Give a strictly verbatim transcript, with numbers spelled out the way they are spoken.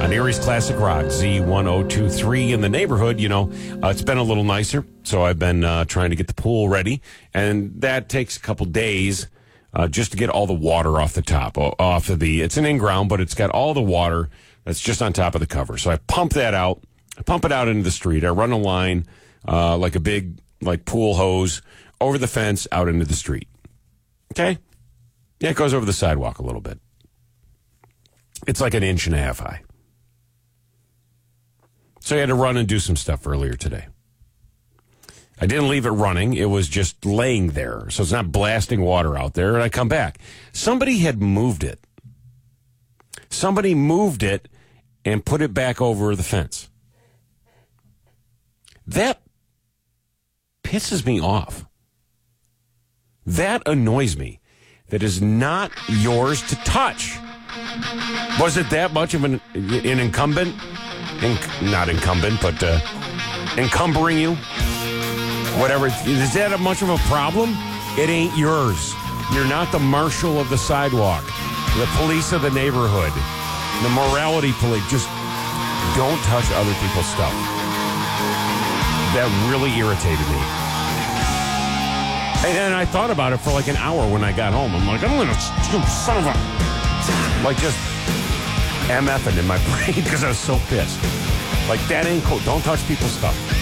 on Erie's Classic Rock, Z ten twenty-three. In the neighborhood, you know, uh, it's been a little nicer, so I've been uh, trying to get the pool ready, and that takes a couple days uh, just to get all the water off the top, off of the, it's an in-ground, but it's got all the water that's just on top of the cover. So I pump that out, I pump it out into the street, I run a line uh, like a big, like pool hose, over the fence, out into the street. Okay? Yeah, it goes over the sidewalk a little bit. It's like an inch and a half high. So I had to run and do some stuff earlier today. I didn't leave it running. It was just laying there. So it's not blasting water out there. And I come back. Somebody had moved it. Somebody moved it and put it back over the fence. That pisses me off. That annoys me. That is not yours to touch. Was it that much of an, an incumbent? In, not incumbent, but uh, encumbering you? Whatever. Is that a much of a problem? It ain't yours. You're not the marshal of the sidewalk, the police of the neighborhood, the morality police. Just don't touch other people's stuff. That really irritated me. And, and I thought about it for like an hour when I got home. I'm like, I'm going to, son of a... Like just MFing in my brain because I was so pissed. Like, that ain't cool. Don't touch people's stuff.